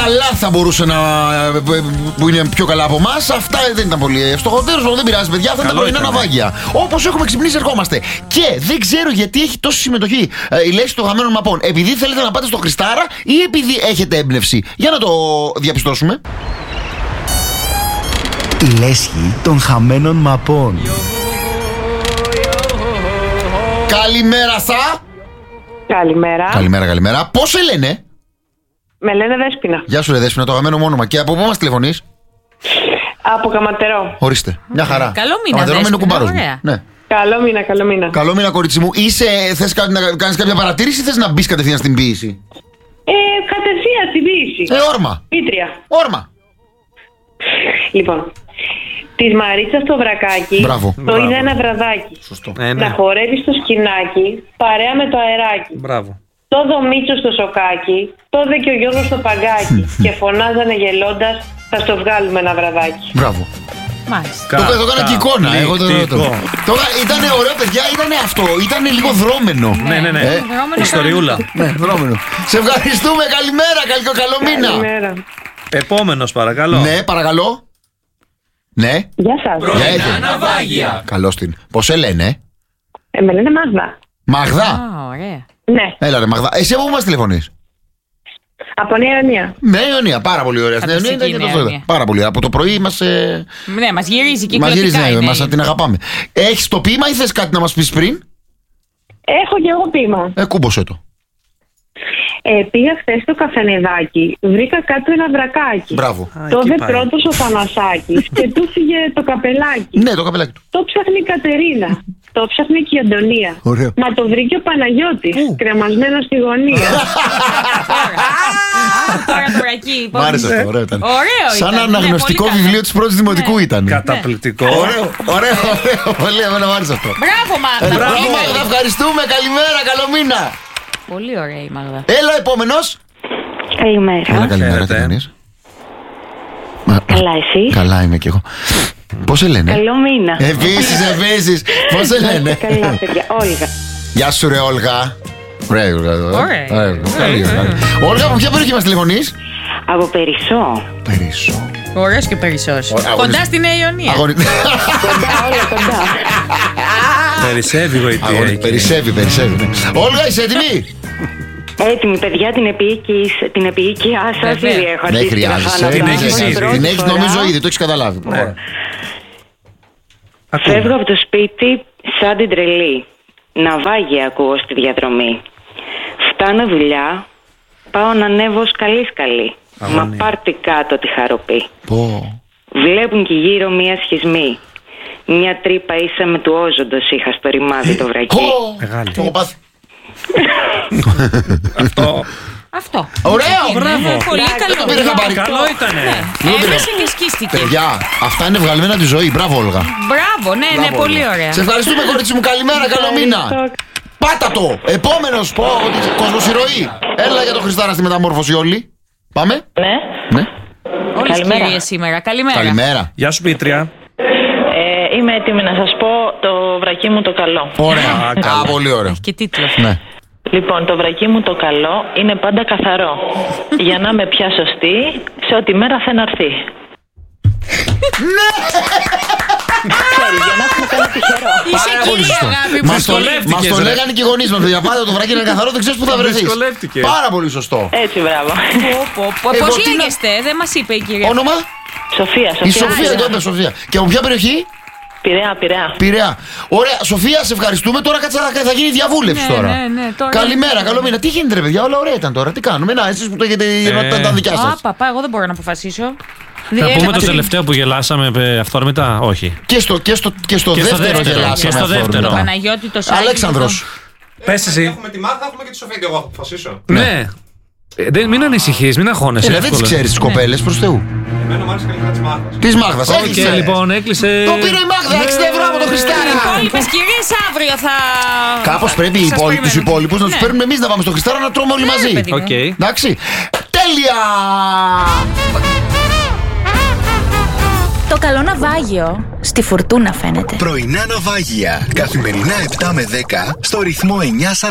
καλά θα μπορούσε να. Που είναι πιο καλά από εμάς. Αυτά δεν ήταν πολύ ευστοχότερο. Δεν πειράζει, παιδιά. Αυτά είναι τα πρωινά ναυάγια. Όπως έχουμε ξυπνήσει, ερχόμαστε. Και δεν ξέρω γιατί έχει τόση συμμετοχή η λέξη των χαμένων μαπών. Επειδή θέλετε να πάτε στο Χριστάρα ή επειδή έχετε έμπνευση. Για να το διαπιστώσουμε. Η λέσχη των χαμένων μαπών. Καλημέρα σα. Καλημέρα. Πώς σε λένε? Με λένε Δέσποινα. Γεια σου, ρε Δέσποινα, το αγαπημένο μου όνομα. Και από πού μας τηλεφωνείς? Από Καματερό. Ορίστε, μια χαρά. Καλό μήνα, Δέσποινα. Κουμπάρος μου. Ναι. Καλό μήνα. Κορίτσι μου. Θες να κάνεις κάποια παρατήρηση ή θες να μπεις κατευθείαν στην ποίηση? Κατευθείαν στην ποίηση. Όρμα. Πίτρια. Όρμα. Λοιπόν, της Μαρίτσα στο βρακάκι. Μπράβο. Το είδα ένα βραδάκι. Σωστό. Να χορεύει στο σκηνάκι, παρέα με το αεράκι. Μπράβο. Το Δομίτσο στο σοκάκι, το δε και ο Γιώργος στο παγκάκι. Και φωνάζανε γελώντας, θα στο βγάλουμε ένα βραδάκι. Μπράβο. Μάλιστα. Το έκανα και εικόνα. Τώρα ήταν ωραίο, παιδιά, ήταν αυτό. Ήταν λίγο δρόμενο. Ναι. Ιστοριούλα. Ναι, δρόμενο. Σε ευχαριστούμε. Καλημέρα, καλό μήνα. Καλημέρα. Επόμενος, παρακαλώ. Ναι, παρακαλώ. Ναι. Γεια σας. Πρωινά ναυάγια. Καλώς την. Πώς σε λένε? Με λένε Μάγδα. Μαγδά. Ωραία. Ναι. Έλα ρε Μαγδά. Εσύ από πού μας τηλεφωνείς? Από Νέα Ιωνία. Νέα Ιωνία, πάρα πολύ ωραία. Νέα Ιωνία. Πάρα πολύ. Από το πρωί μας. Ναι, μας γυρίζει και μας γυρίζει, ναι, μας την αγαπάμε. Έχεις το ποίημα ή θες κάτι να μας πεις πριν? Έχω και εγώ ποίημα. Κούμποσέ το. Πήγα χθες στο καφενεδάκι, βρήκα κάτω ένα βρακάκι. Μπράβο. Το δε πρώτος ο Θανασάκης και του φύγε το καπελάκι. Ναι, το καπελάκι του. Το ψάχνει η Κατερίνα. Το ψάχνει και η Αντωνία. Ωραίο. Μα το βρήκε ο Παναγιώτης, κρεμασμένο στη γωνία. Τώρα το βρακί. Μ' άρεσε αυτό, ωραίο ήταν. Ωραίο ήταν. Σαν αναγνωστικό βιβλίο της πρώτης δημοτικού ήταν. Καταπληκτικό. Ωραίο. Πολύ, εμένα μου άρεσε αυτό. Μπράβο, Μάγδα. Μπράβο, Μάγδα, ευχαριστούμε. Καλημέρα, καλό μήνα. Πολύ ωραία η Μάγδα. Έλα, επόμενος. Καλημέρα. Τι κάνεις? Καλά, εσύ? Καλά είμαι κι εγώ. Πώς σε λένε? Καλό μήνα. Επίσης. Πώς σε λένε? Καλά, παιδιά. Όλγα. Γεια σου ρε Όλγα. Ωραία. Όλγα, από ποια περιοχή μας τηλεφωνείς? Από Περισσό. Περισσό. Ωραίος και περισσός. Κοντά στη Νέα Ιωνία. Κοντά, όλα κοντά. Περισσεύει γοητεία. Περισσεύει. Όλγα, είσαι έτοιμη? Έτοιμη, παιδιά, την επίοικιά σας ήδη έχω Δεν αρχίσει. χρειάζεσαι. Την έχεις νομίζω ήδη, το έχεις καταλάβει. Φεύγω από το σπίτι σαν την τρελή. Ναυάγια ακούω στη διαδρομή. Φτάνω δουλειά, πάω να ανέβω σκαλί. Μα πάρτε κάτω τη χαροπή. Βλέπουν και γύρω μία σχισμή. Μια τρύπα ίσα με του όζοντος είχα στο ρημάδι το βρακί. Μεγάλη. Το έχω πάθει. Αυτό. Ωραίο, μπράβο. Πολύ καλό. Καλό ήτανε. Έμεσε και σκίστηκε. Παιδιά, αυτά είναι βγαλμένα από τη ζωή. Μπράβο, Όλγα. Μπράβο, ναι, πολύ ωραία. Σε ευχαριστούμε, κορίτσι μου. Καλημέρα, καλό μήνα. Πάτα το. Επόμενος. Κοσμοσυρωή. Έλα για το Χριστάρα στη μεταμόρφωση όλοι. Πάμε. Ναι. Όλες κυρίες σήμερα. Καλημέρα. Γεια σου, Πίτρια. Είμαι έτοιμη να σας πω το βρακί μου το καλό. Ωραία. Πολύ ωραίο. Και τίτλο. Ναι. Λοιπόν, το βρακί μου το καλό είναι πάντα καθαρό. Για να είμαι πια σωστή σε ό,τι μέρα θα έρθει. Ξέρεις, για να έχουμε κάνει τυχερό. Είσαι κυρία, αγάπη μου. Μας το λέγανε και οι γονείς μας. Για πάντα το βρακί είναι καθαρό, δεν ξέρεις που θα βρεθείς. Πάρα πολύ σωστό. Έτσι, μπράβο. Πώς λέγεστε, δεν μας είπε η κυρία. Όνομα? Σοφία. Η Σοφία, το είπε Σοφία. Και από ποια περιοχή? Πειραιά. Ωραία, Σοφία, σε ευχαριστούμε. Τώρα θα γίνει διαβούλευση τώρα. Τώρα. Καλημέρα, καλό μήνα. Τι γίνεται, ρε παιδιά, όλα ωραία ήταν τώρα. Τι κάνουμε, εσείς που το έχετε τα δικιά σας. Παπά, εγώ δεν μπορώ να αποφασίσω. Θα πούμε το τελευταίο που γελάσαμε αυθόρμητα, όχι. Και στο δεύτερο γελάσαμε αυθόρμητα. Παναγιώτη, το Σάκη. Αλέξανδρος. Πες εσύ. Έχουμε τη Μάγδα, έχουμε και τη Σοφία. Εγώ θα αποφασίσω. Ναι. Μην ανησυχείς, μην αγχώνεσαι. Δεν τις ξέρεις τις κοπέλες, προς Θεού. Εμένα μου άρεσε καλύτερα της Μάγδας. Της Μάγδας, έκλεισε. Λοιπόν, έκλεισε. Το πήρε η Μάγδα, 60 ευρώ από το Χριστάρα. Οι υπόλοιπες κυρίες αύριο θα. Κάπως πρέπει τους υπόλοιπους να τους παίρνουμε εμείς να πάμε στο Χριστάρα να τρώμε όλοι μαζί. Εντάξει. Τέλεια! Το καλό ναυάγιο στη φουρτούνα φαίνεται. Πρωινά ναυάγια. Καθημερινά 7 με 10 στο ρυθμό 9.